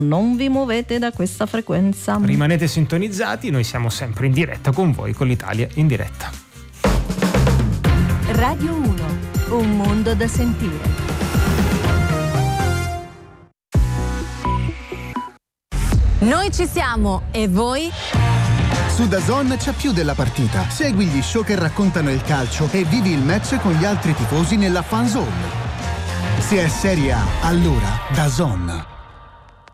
Non vi muovete da questa frequenza. Rimanete sintonizzati, noi siamo sempre in diretta con voi, con l'Italia in diretta. Radio 1, un mondo da sentire. Noi ci siamo, e voi? Su DAZN c'è più della partita. Segui gli show che raccontano il calcio e vivi il match con gli altri tifosi nella fan zone. Se è Serie A, allora DAZN.